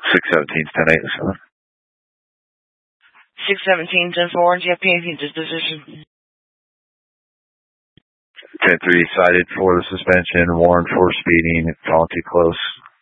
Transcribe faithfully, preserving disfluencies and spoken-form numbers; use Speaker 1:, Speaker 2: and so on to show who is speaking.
Speaker 1: six seventeen, ten eight, seven.
Speaker 2: six seventeen, ten four, do you have P A P disposition?
Speaker 1: ten three cited for the suspension, warned for speeding, falling too close.